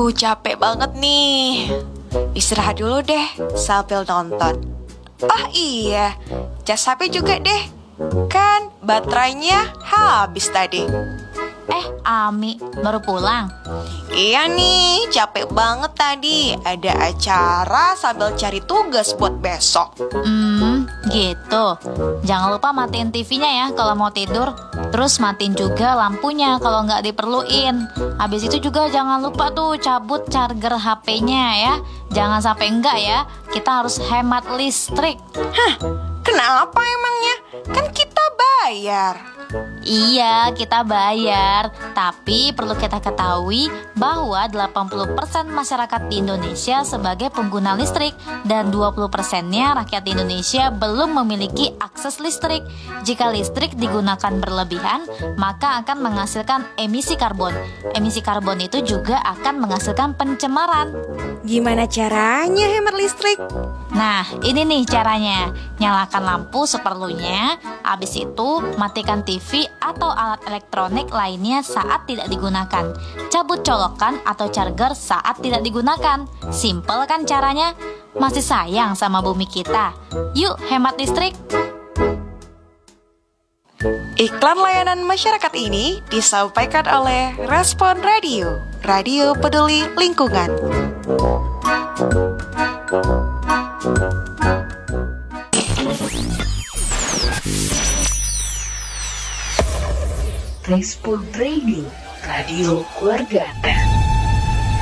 Capek banget nih. Istirahat dulu deh sambil nonton. Oh iya, cas HP juga deh. Kan baterainya habis tadi. Ami, baru pulang? Iya nih, capek banget tadi. Ada acara sambil cari tugas buat besok. Gitu. Jangan lupa matiin TV-nya ya kalau mau tidur. Terus matiin juga lampunya kalau nggak diperluin. Habis itu juga jangan lupa tuh cabut charger HP-nya ya. Jangan sampai enggak ya. Kita harus hemat listrik. Kenapa emangnya? Kan kita bayar. Iya, kita bayar. Tapi perlu kita ketahui bahwa 80% masyarakat di Indonesia sebagai pengguna listrik dan 20%-nya rakyat di Indonesia belum memiliki akses listrik. Jika listrik digunakan berlebihan, maka akan menghasilkan emisi karbon. Emisi karbon itu juga akan menghasilkan pencemaran. Gimana caranya hemat listrik? Nah, ini nih caranya. Nyalakan lampu seperlunya, habis itu matikan TV atau alat elektronik lainnya saat tidak digunakan. Cabut colokan atau charger saat tidak digunakan. Simple kan caranya? Masih sayang sama bumi kita. Yuk hemat listrik. Iklan layanan masyarakat ini disampaikan oleh Respon Radio, Radio Peduli Lingkungan. Respon Radio, radio keluarga Anda.